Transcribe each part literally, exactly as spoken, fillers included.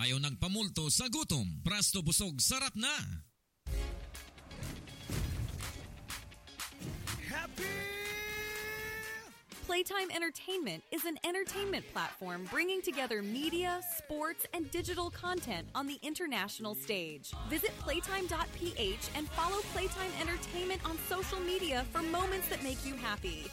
Ayaw nagpamulto sa gutom. Prasto busog sarap na. Happy! Playtime Entertainment is an entertainment platform bringing together media, sports, and digital content on the international stage. Visit playtime dot p h and follow Playtime Entertainment on social media for moments that make you happy.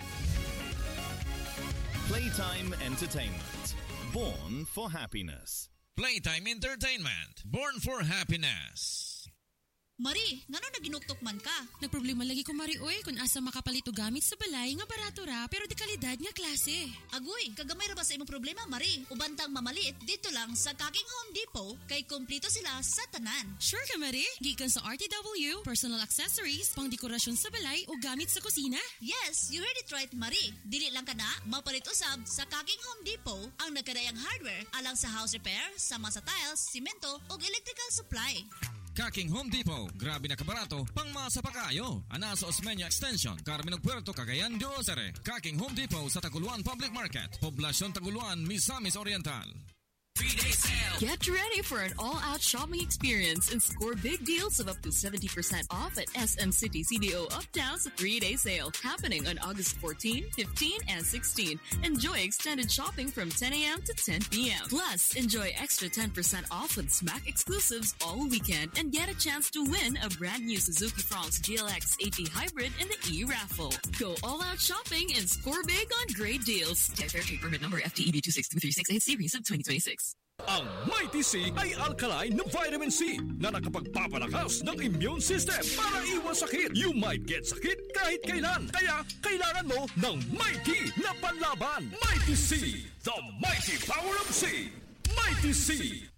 Playtime Entertainment. Born for happiness. Playtime Entertainment. Born for happiness. Mari, ngano naginuktok man ka? Nagproblema lagi ko, Mari, oy, kung asa makapalito gamit sa balay nga barato ra, pero di kalidad nga klase. Agoy, kagamay ra ba sa imong problema, Mari? Ubantang mamaliit dito lang sa Kaking Home Depot, kay kumpleto sila sa tanan. Sure ka, Mari? Gikan sa R T W, personal accessories, pang dekorasyon sa balay o gamit sa kusina? Yes, you heard it right, Mari. Dili lang ka na, mapalit usab sa Kaking Home Depot ang nagkadayang hardware alang sa house repair, sama sa tiles, simento o electrical supply. Kaking Home Depot, grabe na kabarato, pang masa pa kayo. Ana sa Osmeña Extension, Carmen Puerto, Cagayan de Ocere. Kaking Home Depot sa Taguluan Public Market, Poblasyon Taguluan, Misamis Oriental. Three-day sale. Get ready for an all-out shopping experience and score big deals of up to seventy percent off at S M City C D O Uptown's three-day sale happening on August fourteenth, fifteenth, and sixteenth. Enjoy extended shopping from ten a.m. to ten p.m. Plus, enjoy extra ten percent off with Smack exclusives all weekend and get a chance to win a brand new Suzuki Fronx G L X eighty Hybrid in the e-raffle. Go all-out shopping and score big on great deals. Get fair trade permit number F T E B two six two three six eight series of twenty twenty-six. Ang Mighty C ay alkaline na vitamin C na nakapagpapalakas ng immune system para iwas sakit. You might get sakit kahit kailan. Kaya kailangan mo ng Mighty na panlaban. Mighty C, the mighty power of C. Mighty C.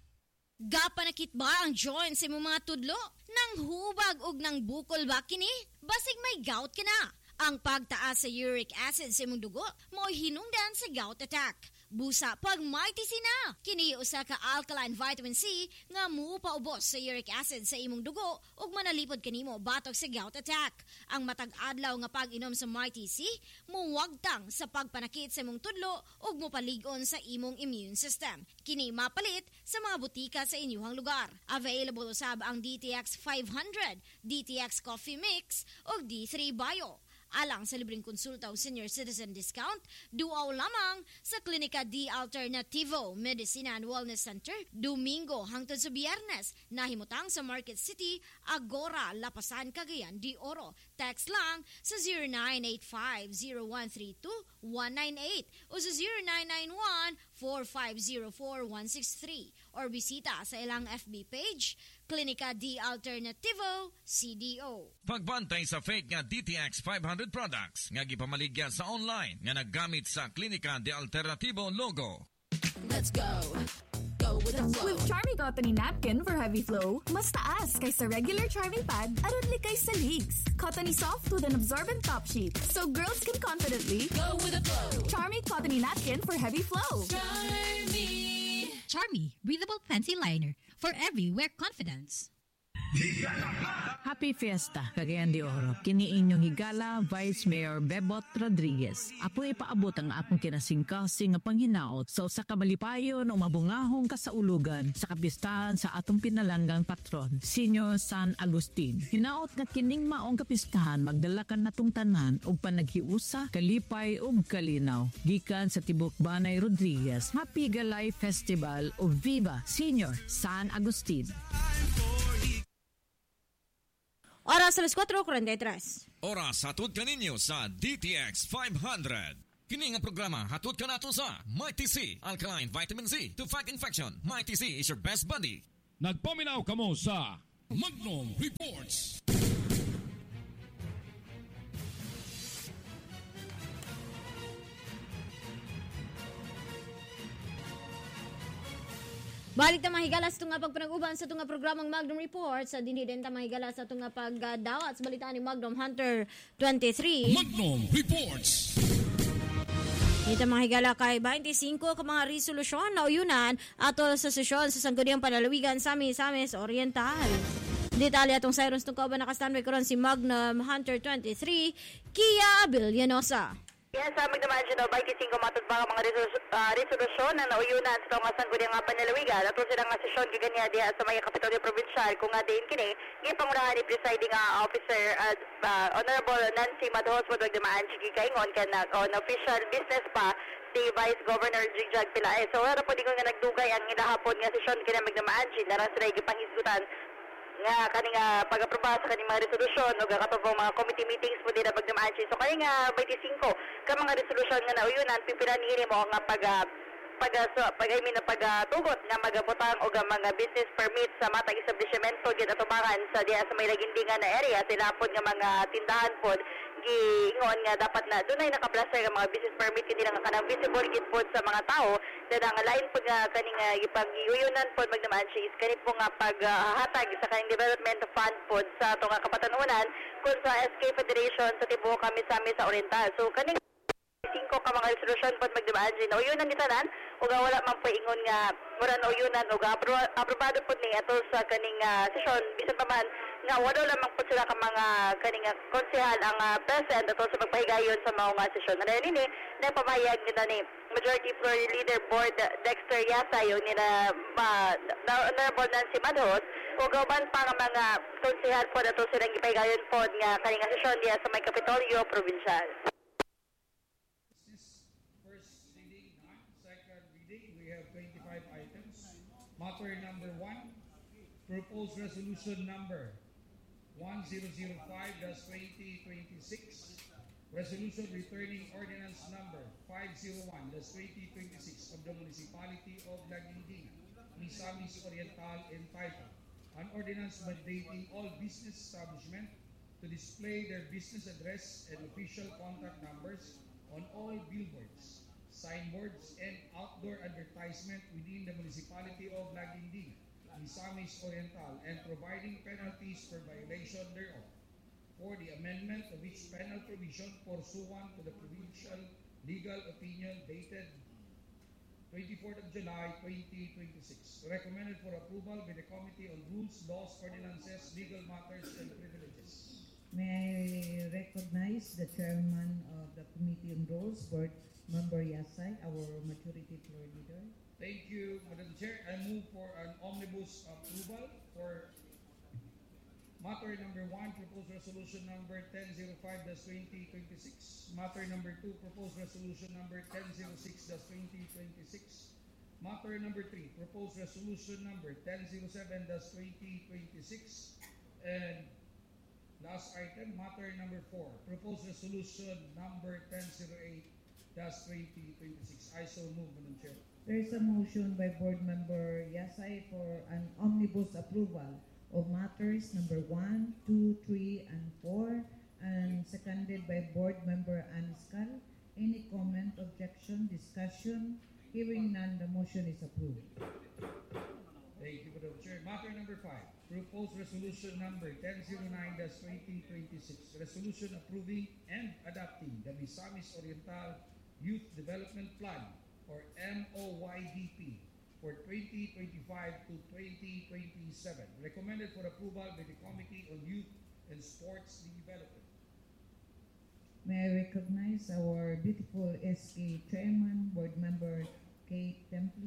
Gapanakit ba ang joints sa mga tudlo? Nang hubag og nang bukol ba kini? Basig may gout ka na. Ang pagtaas sa uric acid sa imong dugo mo hinungdan sa gout attack. Busa pag Mighty C na. Kini usa ka alkaline vitamin C nga mupaubos sa uric acid sa imong dugo ug manalipod kanimo batok sa gout attack. Ang matag adlaw nga pag-inom sa Mighty C muwagtang sa pagpanakit sa imong tudlo ug mopalig-on sa imong immune system. Kini mapalit sa mga butika sa inyong lugar. Available usab ang D T X five hundred, D T X Coffee Mix ug D three Bio. Alang sa libreng konsulta o senior citizen discount, duaw lamang sa Klinika D Alternativo Medicina and Wellness Center, Domingo hangtod sa Biyernes, nahimutang sa Market City, Agora, Lapasan, Cagayan de Oro. Text lang sa zero nine eight five zero one three two one nine eight o sa zero nine nine one four five zero four one six three or bisita sa ilang F B page, Klinika D Alternativo C D O. Pagbantay sa fake nga D T X five hundred products nga gipamaligya sa online nga naggamit sa Klinika D Alternativo logo. Let's go. Go with the flow. With Charmy Cottony Napkin for heavy flow, mas taas kaysa regular Charmy pad aron likay sa leaks. Cottony soft with an absorbent top sheet so girls can confidently go with the flow. Charmy Cottony Napkin for heavy flow. Charmy. Charmy, breathable fancy liner for every wear confidence. Happy Fiesta, Cagayan de Oro. Kini inyong higala, Vice Mayor Bebot Rodriguez. Apo ipaabot ang akong kinasingkasing nga panghinaot sa usa ka malipayon o mabungahong kasaulugan sa kapistahan sa atong pinalanggang patron, Senior San Agustin. Hinaot nga kining maong kapistahan magdalakan natong tanan og panaghiusa, kalipay ug kalinaw. Gikan sa Tibok Banay Rodriguez, Happy Galay Festival o Viva Senior San Agustin. Oras alas four forty-three. Oras hatod kaninyo sa D T X five hundred. Kini nga programa hatod ka nato sa Mighty C, Alkaline Vitamin C to fight infection. Mighty C is your best buddy. Nagpaminaw kamo sa Magnum Reports. Balik ta mahigala sa tunga pagpanag-uban sa tunga programang Magnum Report sa dinhi din ta mahigala sa tunga pagdawat sa balitaan ni Magnum Hunter twenty-three. Magnum Reports. Dito mahigala kay twenty-five ka mga resolusyon na uyunan atol sa sesyon sa Sangguniang Panalawigan sa Misamis Oriental. Detalye atong Cyrus tungkol ba naka-standby karon si Magnum Hunter twenty-three, Kia Villanosa. Yan sa magdamaan siya daw, twenty-five matod pa mga resolus- uh, resolusyon na nauyunan sa mga sangguni nga panalawigan at sila nga sesyon kaganya diha sa mga Kapitolyo Provincial kung nga din kini gipangurahan ni presiding uh, officer uh, uh, Honorable Nancy Madhos magdamaan siya kaingon kana on official business pa si Vice Governor Jigjag Pilae. So wala po di ko nga nagdugay ang ilahapon nga sesyon kina magdamaan siya naran sila gipanghisgutan nga kaning uh, pag-aproba sa kaning mga resolusyon o katubong mga committee meetings po din na pagdamaan siya. So kaning uh, twenty-five ka mga resolusyon nga nauyunan pipila niini mo nga pag uh, pag so, pag I mean pagtugot nga magabutang og mga business permit sa matang establishmento gid atubangan sa diha sa may lagindingan na area silapod nga mga tindahan pod giingon nga dapat na dunay nakaplaster nga mga business permit hindi lang kanang visible gid pod sa mga tao then ang lain pod nga kaning uh, ipag-uyunan pod magdamaan siya is kani po nga paghatag uh, sa kaning development fund pod sa ato nga kapatanunan kun sa S K Federation sa tibuok kami sa sa Oriental. So kaning cinco ka mga resolusyon pod magdibaan din uyunan ni tanan ug wala man po ingon nga mura na uyunan ug apro- aprobado pod ni ato sa kaning uh, sesyon bisan pa man nga wala lamang po sila ka mga kaning uh, konsehal ang uh, present ato sa pagpahigayon sa mga nga sesyon na nini na pamayag nila ni Majority Floor Leader Board Dexter Yasayo ni na uh, Honorable Nancy Madhos ug uban pa nga mga konsehal pod ato silang gipahigayon pod nga kaning sesyon diha sa may Kapitolyo Provincial. Matter number one, proposed resolution number one thousand five dash twenty twenty-six, resolution returning ordinance number five oh one dash twenty twenty-six of the Municipality of Lagindingan, Misamis Oriental, entitled an ordinance mandating all business establishment to display their business address and official contact numbers on all billboards, signboards, and outdoor advertisement within the Municipality of Lagindingan, Misamis Oriental, and providing penalties for violation thereof, for the amendment of each penal provision pursuant to the provincial legal opinion dated twenty-fourth of July twenty twenty-six, recommended for approval by the Committee on Rules, Laws, Ordinances, Legal Matters, and Privileges. May I recognize the chairman of the Committee on Rules, Board Member Yasay, our Majority Floor Leader. Thank you, Madam Chair. I move for an omnibus approval for matter number one, proposed resolution number ten oh five dash twenty twenty-six. Matter number two, proposed resolution number ten oh six dash twenty twenty-six. Matter number three, proposed resolution number ten oh seven dash twenty twenty-six. And last item, matter number four, proposed resolution number ten oh eight dash twenty twenty-six. I so move, Madam Chair. There is a motion by Board Member Yasay for an omnibus approval of matters number one, two, three, and four, and seconded by Board Member Aniskal. Any comment, objection, discussion? Hearing none, the motion is approved. Thank you, Madam Chair. Matter number five, proposed resolution number ten oh nine dash twenty twenty-six. Resolution approving and adopting the Misamis Oriental Youth Development Plan, or M O Y D P, for twenty twenty-five to twenty twenty-seven, recommended for approval by the Committee on Youth and Sports Development. May I recognize our beautiful S K Chairman, Board Member Kate Templey.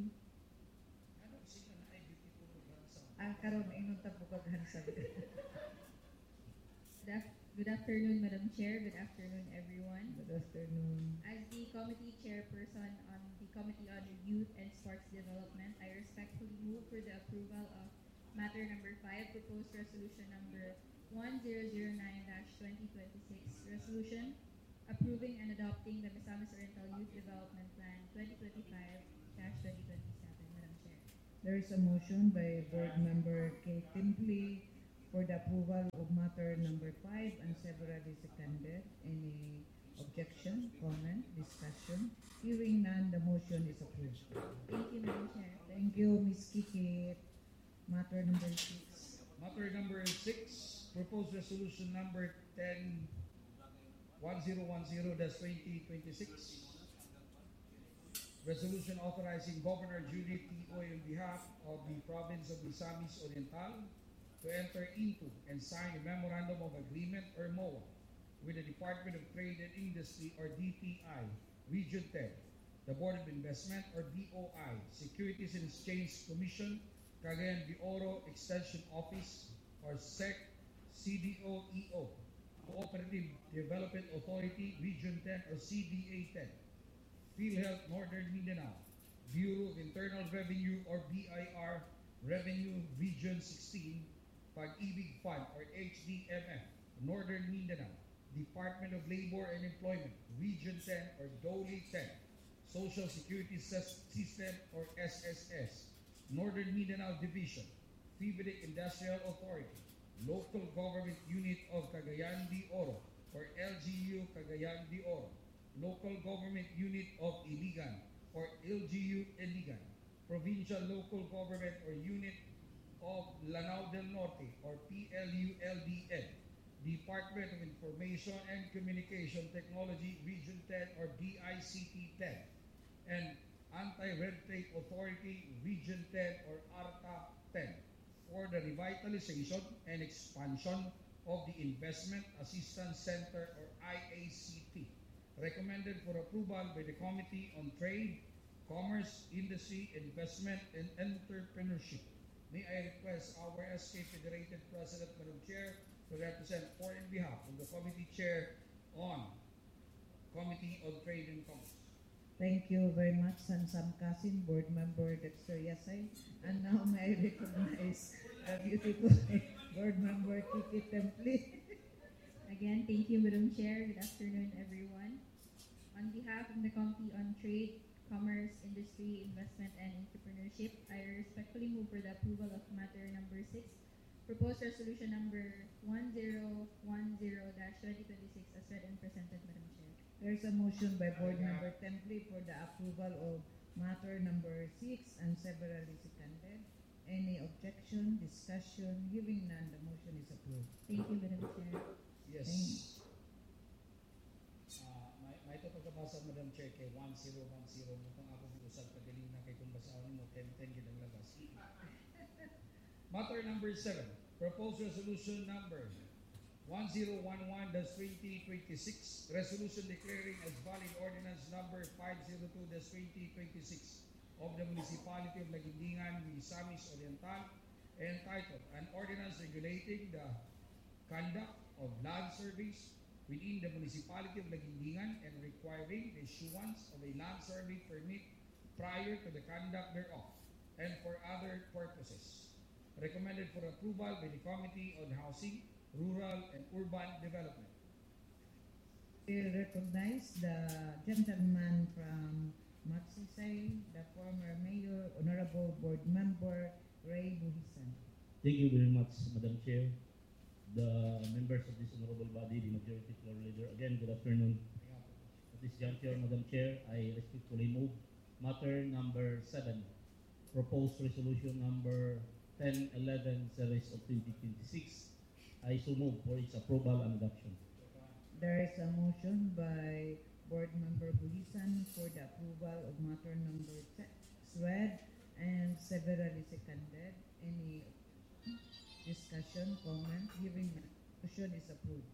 Ang karon ingon ta po kaghansa. Good afternoon, Madam Chair. Good afternoon, everyone. Good afternoon. As the committee chairperson on the Committee on Youth and Sports Development, I respectfully move for the approval of matter number five, proposed resolution number one thousand nine dash twenty twenty-six, resolution approving and adopting the Misamis Oriental Youth Development Plan twenty twenty-five dash twenty twenty-seven, Madam Chair. There is a motion by Board Member Kate Templey for the approval of matter number five and severally seconded. Any objection, comment, discussion? Hearing none, the motion is approved. Thank you, Madam Chair. Thank you, Miz Kiki. Matter number six. Matter number six, proposed resolution number ten one zero one zero dash twenty twenty-six. Resolution authorizing Governor Juliet T. Oy on behalf of the province of Misamis Oriental to enter into and sign a Memorandum of Agreement, or M O A, with the Department of Trade and Industry or D T I, Region ten, the Board of Investment or B O I, Securities and Exchange Commission, Cagayan de Oro Extension Office or S E C, C D O E O, Cooperative Development Authority, Region ten or C D A ten, PhilHealth Northern Mindanao, Bureau of Internal Revenue or B I R, Revenue Region sixteen, Pag-ibig Fund or H D M F, Northern Mindanao, Department of Labor and Employment, Region ten or D O L I ten, Social Security System or S S S, Northern Mindanao Division, Fibric Industrial Authority, Local Government Unit of Cagayan de Oro or L G U Cagayan de Oro, Local Government Unit of Iligan or L G U Iligan, Provincial Local Government or Unit of Lanao del Norte or P L U L D N, Department of Information and Communication Technology Region ten or D I C T ten, and Anti-Red Tape Authority Region ten or A R T A ten for the revitalization and expansion of the Investment Assistance Center or I A C T, recommended for approval by the Committee on Trade, Commerce, Industry, Investment, and Entrepreneurship. May I request our S K Federated President, Madam Chair, to represent for in behalf of the Committee Chair on Committee on Trade and Commerce. Thank you very much, Sansam Kasin, Board Member Dexter Yasay. And now may I recognize the beautiful Board Member Kiki Templi. Again, thank you, Madam Chair. Good afternoon, everyone. On behalf of the Committee on Trade, Commerce, Industry, Investment, and Entrepreneurship, I respectfully move for the approval of matter number six, proposed resolution number one zero one zero dash twenty twenty-six as read and presented, Madam Chair. There's a motion by Board Member Templi for the approval of matter number six and severally seconded. Any objection, discussion? Hearing none, the motion is approved. Thank you, Madam Chair. Yes. Thank- Uh, may, may ito pagkabasa, Madam Chair, kay one zero one zero mo kung ako mag-usap kagaling na kay kung basahan mo ten ten ginang labas. Matter number seven, proposed resolution number one zero one one dash twenty twenty-six, resolution declaring as valid ordinance number five zero two dash twenty twenty-six of the Municipality of Laguindingan, Misamis Oriental, entitled An Ordinance Regulating the Conduct of Land Surveys within the Municipality of Laguindingan and requiring the issuance of a land survey permit prior to the conduct thereof and for other purposes. Recommended for approval by the Committee on Housing, Rural and Urban Development. We recognize the gentleman from Magsisay, the former Mayor, Honorable Board Member Ray Buhisan. Thank you very much, Madam Chair. The members of this honorable body, the majority floor leader. Again, good afternoon. At this juncture, Madam Chair, I respectfully move matter number seven, proposed resolution number ten eleven series of twenty twenty-six. I so move for its approval and adoption. There is a motion by Board Member Buhisan for the approval of matter number six read and severally seconded. Any discussion, comment? Hearing none, motion is approved.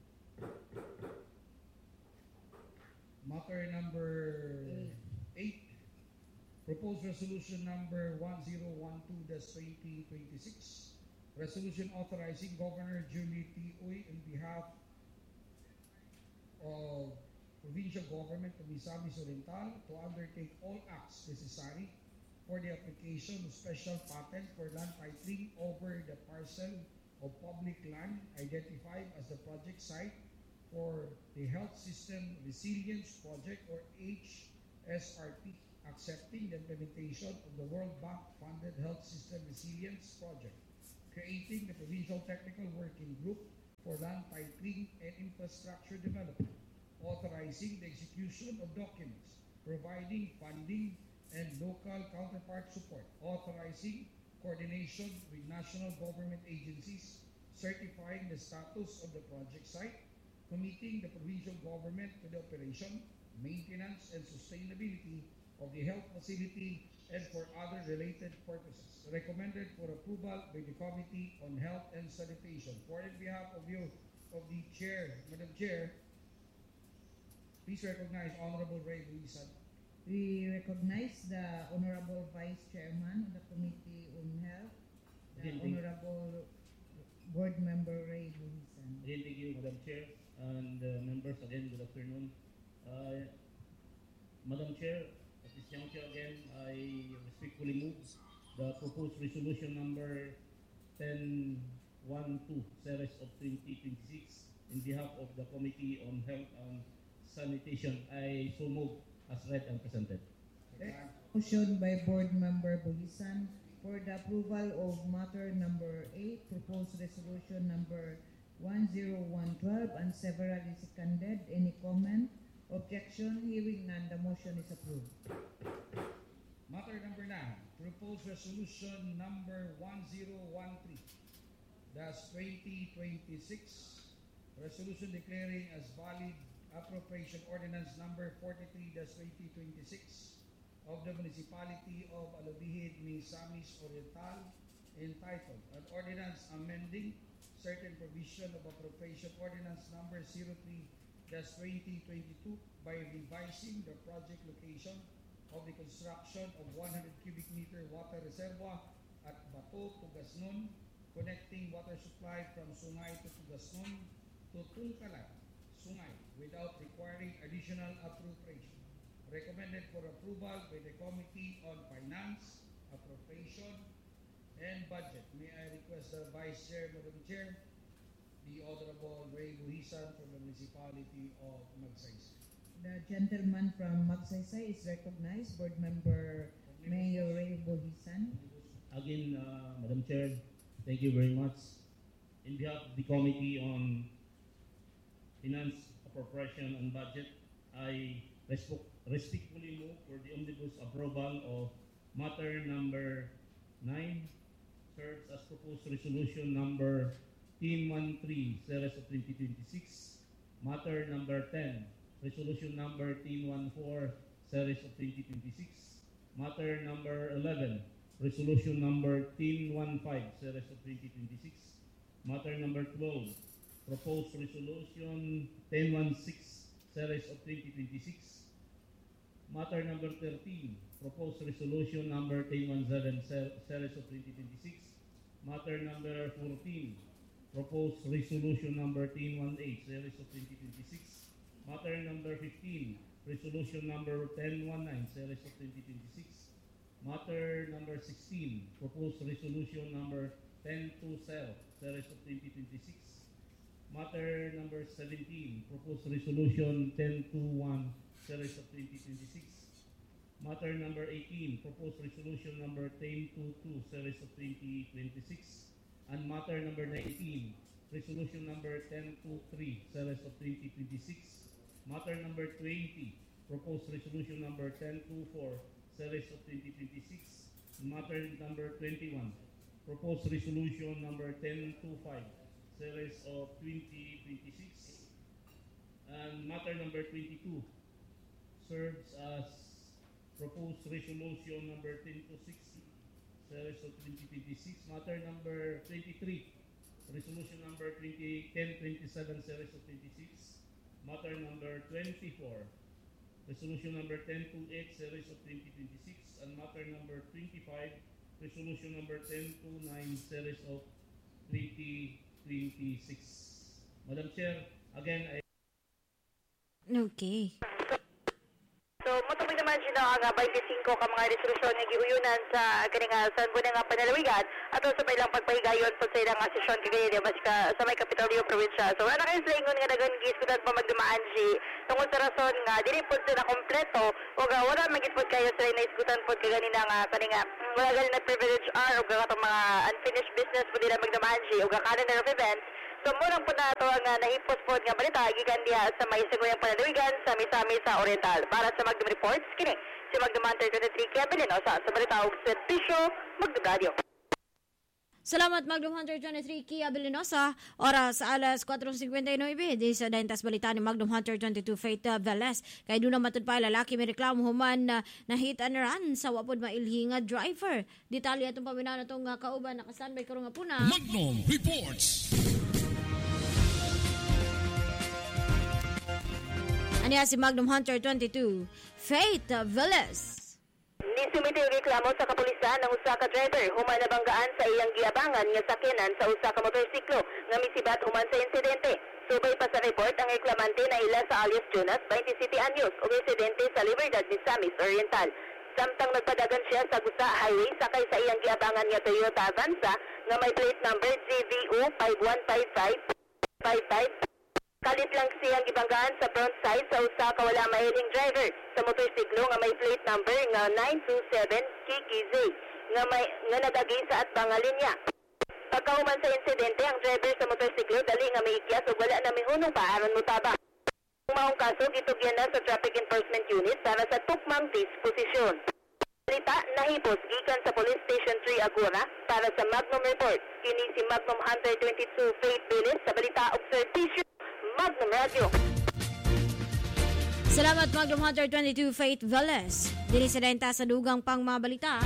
Matter number Eight. eight, proposed resolution number one zero one two dash twenty twenty-six, resolution authorizing Governor Julie T. Uy on behalf of provincial government of Misamis Oriental to undertake all acts necessary for the application of special patent for land titling over the parcel of public land identified as the project site for the Health System Resilience Project or H S R P, accepting the implementation of the World Bank funded Health System Resilience Project, creating the Provincial Technical Working Group for Land Titling and Infrastructure Development, authorizing the execution of documents, providing funding and local counterpart support, authorizing coordination with national government agencies, certifying the status of the project site, committing the provincial government to the operation, maintenance, and sustainability of the health facility and for other related purposes. Recommended for approval by the Committee on Health and Sanitation. For in behalf of you, of the Chair, Madam Chair, Please recognize Honorable Ray Luisan. We recognize the Honorable Vice Chairman of the Committee on Health, the Again, Honorable Board Member Ray Luisan. Again, thank you, Madam Chair, and uh, members, again, good afternoon. Uh, Madam Chair, at this juncture again, I respectfully move the proposed resolution number ten twelve, series of twenty twenty-six in behalf of the Committee on Health and Sanitation. I so move as read and presented. Motion by Board Member Bulisan for the approval of matter number eight, proposed resolution number one oh one twelve, and severally seconded. Any comment? Objection? Hearing none, the motion is approved. Matter number nine, proposed resolution number one oh one three twenty twenty-six, resolution declaring as valid appropriation ordinance number forty-three twenty twenty-six of the municipality of Alabihid, Misamis Oriental, entitled an ordinance amending certain provision of appropriation ordinance number oh three twenty twenty-two by revising the project location of the construction of one hundred cubic meter water reservoir at Bato, Tugasnon, connecting water supply from Sungay to Tugasnon to Tungkalan, Sungay, without requiring additional appropriation. Recommended for approval by the Committee on Finance, Appropriation, and Budget. May I request the Vice Chair, Madam Chair, the Honorable Ray Buhisan from the municipality of Magsaysay. The gentleman from Magsaysay is recognized. Board Member Mayor Ray Buhisan. Again, uh, Madam Chair, thank you very much. In behalf of the Committee on Finance, Appropriation, and Budget, I resp- respectfully move for the omnibus approval of matter number nine, serves as proposed resolution number ten thirteen, series of twenty twenty-six, matter number ten, resolution number ten fourteen, series of twenty twenty-six, matter number eleven, resolution number ten fifteen, series of twenty twenty-six, matter number twelve, proposed resolution ten sixteen, series of twenty twenty-six, matter number thirteen, proposed resolution number ten seventeen, series of twenty twenty-six, matter number fourteen, proposed resolution number ten eighteen, series of twenty twenty-six, matter number fifteen, resolution number ten nineteen, series of twenty twenty-six, matter number sixteen, proposed resolution number ten twenty, series of twenty twenty-six, matter number seventeen, proposed resolution ten twenty-one, series of twenty twenty-six, matter number eighteen, proposed resolution number ten twenty-two, series of twenty twenty-six, and matter number nineteen, resolution number ten twenty-three, series of twenty twenty-six, matter number twenty, proposed resolution number ten twenty-four, series of twenty twenty-six, matter number twenty-one, proposed resolution number ten twenty-five, series of twenty twenty-six, and matter number twenty-two serves as proposed resolution number ten twenty-six, series of twenty twenty-six, matter number twenty-three, resolution number ten twenty-seven, series of twenty-six, matter number twenty-four, resolution number ten twenty-eight, series of twenty twenty-six, and matter number twenty-five, resolution number ten twenty-nine, series of twenty twenty-six. Madam Chair, again, I... Okay. So, matubig naman siya ang twenty-five ka mga resolusyon nga giuyunan sa kaning sangguniang nga panalawigan ato sa pailang pagpahigayon po sa ilang sesyon kagaya di mas ka sa may Kapitolyo probinsya. So, wala kayo sa ingon nga dagan giskutan pa magdumaan si tungkol sa rason nga dili po sila kompleto o nga wala magitpod kayo sa na iskutan po kaganina nga kaning nga wala ganin na privilege R o katong mga unfinished business po nila magdumaan si o calendar of events. So, murang po na ito ang nahipos po nga balita, gikan diya sa may singuyang panalawigan sa Misamis sa Oriental. Para sa Magdum Reports, kini si Magdum Hunter twenty-three Kaya Belinosa sa balita og Servisyo Magdum Radio. Salamat Magdum Hunter twenty-three Kia Belinosa. Oras alas four fifty-nine di sa daintas balita ni Magdum Hunter twenty-two Faith Velez. Kay doon na matud pa lalaki may reklamo human na, na hit and run sa wapod mailhi nga driver. Detalye atong paminaw na itong kauban naka-standby karon nga puna. Magdum Reports. Aniya si Magnum Hunter twenty-two, Faith Velez. Nisumiti og reklamo sa kapulisan ng usa ka driver human nabanggaan sa iyang giabangan nga sakyanan sa usa ka motorsiklo nga misibat human sa insidente. Subay pa sa report ang reklamante na ila sa alias Jonas, twenty-siete anyos, o residente sa Libertad, Misamis Oriental. Samtang nagpadagan siya sa Gusa Highway sakay sa iyang giabangan nga Toyota Avanza nga may plate number G V O five one five five five five. Kalit lang siyang gibanggaan sa front side sa usa ka wala mahiling driver sa motorsiklo nga may plate number nga nine two seven K K Z nga may nga nagagi sa atbang linya. Pagkahuman sa insidente, ang driver sa motorsiklo dali nga miikyas ug wala na mihunong pa aron motabang. Ang maong kaso gitugyan na sa Traffic Enforcement Unit para sa tukmang disposisyon. Balita nahipos gikan sa Police Station three Agora para sa Magnum Report. Kini si Magnum Hunter twenty-two Faith Velez sa balita og Servicio Magnum Radio. Salamat Magnum Hunter twenty-two Faith Velez. Dili sa denta sa dugang pang mga balita.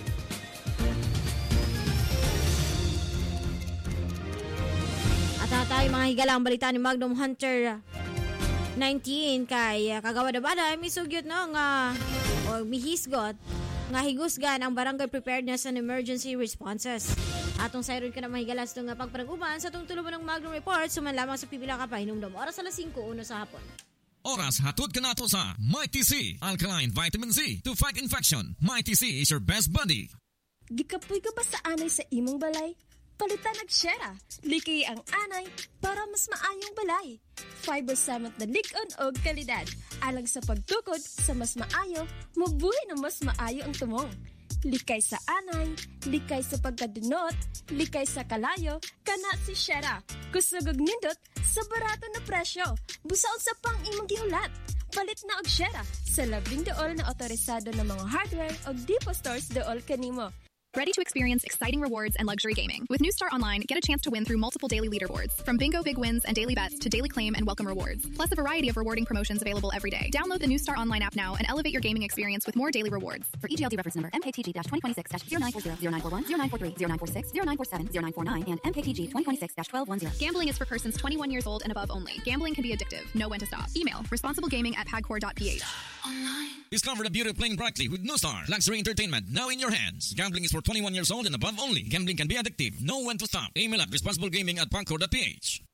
At tayo mga higala ang balita ni Magnum Hunter nineteen kay kagawad-abada misugyot no nga o mihisgot nga higusgan ang barangay preparedness and emergency responses. Atong sayron ka na mahigalas itong pagpanaguban sa itong tuluban ng Magnum Report suman lamang sa pipila ka pa hinumdom oras alas singko uno sa hapon. Oras hatod ka na to sa Mighty C, Alkaline Vitamin C to fight infection. Mighty C is your best buddy. Gikapoy ka ba sa anay sa imong balay? Palitan nag-share. Liki ang anay para mas maayong balay. Fiber samot na lig-on og kalidad. Alang sa pagtukod sa mas maayo, mabuhay na mas maayo ang tumong. Likay sa anay, likay sa pagkadunot, likay sa kalayo, kana si Shera. Kusog og nindot sa barato na presyo. Busaon sa pang imong gihulat. Palit na og Shera sa labing dool na otorisado ng mga hardware og depot stores dool kanimo. Ready to experience exciting rewards and luxury gaming? With New Star Online, get a chance to win through multiple daily leaderboards, from bingo big wins and daily bets to daily claim and welcome rewards, plus a variety of rewarding promotions available every day. Download the New Star Online app now and elevate your gaming experience with more daily rewards. For E G L D reference number M K T G twenty twenty-six zero nine four zero, zero nine four one, zero nine four three, zero nine four six, zero nine four seven, zero nine four nine, and M K T G twenty twenty-six twelve ten. Gambling is for persons twenty-one years old and above only. Gambling can be addictive. Know when to stop. Email responsiblegaming at pagcor dot p h. Discover the beauty of playing brightly with New Star. Luxury entertainment now in your hands. Gambling is for twenty-one years old and above only. Gambling can be addictive. Know when to stop. Email at responsiblegaming at pagcor dot p h.